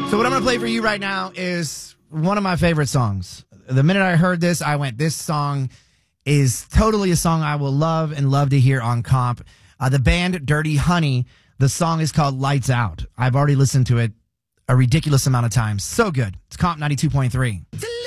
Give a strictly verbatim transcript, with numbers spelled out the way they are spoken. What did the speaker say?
So what I'm going to play for you right now is one of my favorite songs. The minute I heard this, I went, this song is totally a song I will love and love to hear on comp. Uh, the band Dirty Honey, the song is called Lights Out. I've already listened to it a ridiculous amount of times. So good. It's Comp ninety-two point three.